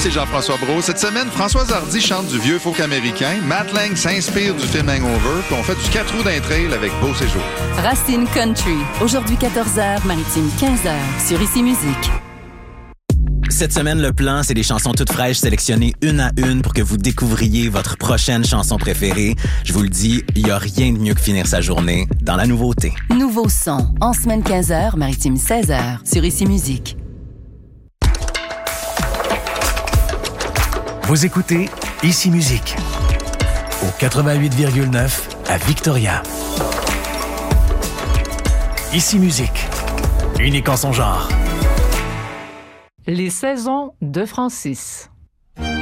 c'est Jean-François Brault. Cette semaine, Françoise Hardy chante du vieux folk américain. Matt Lang s'inspire du film Hangover. Puis on fait du 4 roues d'un trail avec Beau Séjour. Racine Country. Aujourd'hui 14h, Maritime 15h. Sur Ici Musique. Cette semaine, le plan, c'est des chansons toutes fraîches sélectionnées une à une pour que vous découvriez votre prochaine chanson préférée. Je vous le dis, il n'y a rien de mieux que finir sa journée dans la nouveauté. Nouveau son. En semaine 15h, Maritime 16h. Sur Ici Musique. Vous écoutez Ici Musique au 88,9 à Victoria. Ici Musique, unique en son genre. Les saisons de Francis.